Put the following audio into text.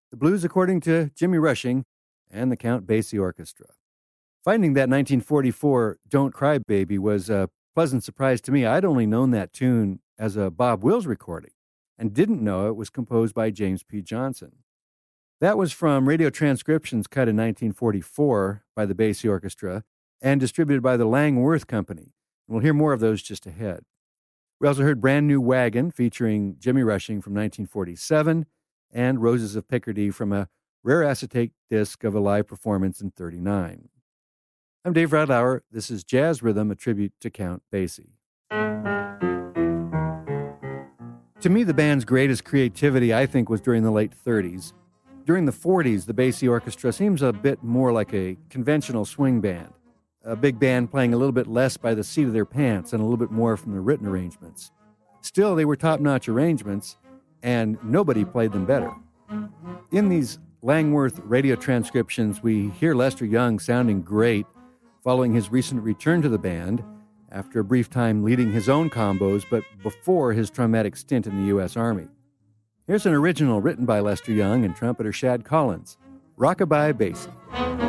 The blues according to Jimmy Rushing and the Count Basie Orchestra. Finding that 1944 Don't Cry Baby was a pleasant surprise to me. I'd only known that tune as a Bob Wills recording and didn't know it was composed by James P. Johnson. That was from radio transcriptions cut in 1944 by the Basie Orchestra and distributed by the Langworth Company. We'll hear more of those just ahead. We also heard Brand New Wagon featuring Jimmy Rushing from 1947 and Roses of Picardy from a rare acetate disc of a live performance in 1939. I'm Dave Radlauer. This is Jazz Rhythm, a tribute to Count Basie. To me, the band's greatest creativity, I think, was during the late 30s. During the 40s, the Basie Orchestra seems a bit more like a conventional swing band. A big band playing a little bit less by the seat of their pants and a little bit more from the written arrangements. Still, they were top-notch arrangements, and nobody played them better. In these Langworth radio transcriptions, we hear Lester Young sounding great following his recent return to the band after a brief time leading his own combos, but before his traumatic stint in the U.S. Army. Here's an original written by Lester Young and trumpeter Shad Collins, Rockabye Basie.